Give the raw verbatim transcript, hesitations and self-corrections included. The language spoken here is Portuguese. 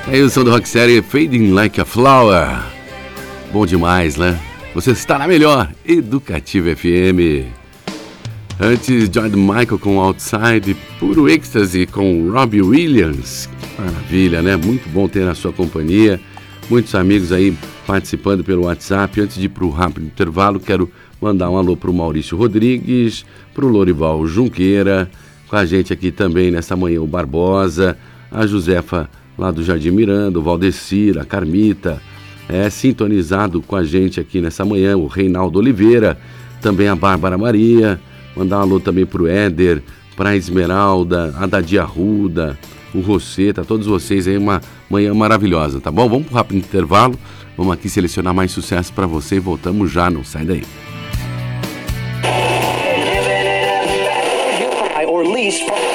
É o som do Rock Série Fading Like a Flower. Bom demais, né? Você está na melhor Educativa F M. Antes, George Michael com Outside, puro êxtase com Robbie Williams. Maravilha, né? Muito bom ter a sua companhia. Muitos amigos aí participando pelo WhatsApp. Antes de ir para o rápido intervalo, quero mandar um alô para o Maurício Rodrigues, para o Lorival Junqueira, com a gente aqui também nessa manhã o Barbosa, a Josefa lá do Jardim Miranda, o Valdecir, a Carmita, é, sintonizado com a gente aqui nessa manhã, o Reinaldo Oliveira, também a Bárbara Maria, mandar um alô também para o Éder, para a Esmeralda, a Dadia Arruda, o Roseta, todos vocês aí, uma manhã maravilhosa, tá bom? Vamos para o rápido intervalo, vamos aqui selecionar mais sucesso para você e voltamos já, não sai daí. Or lease from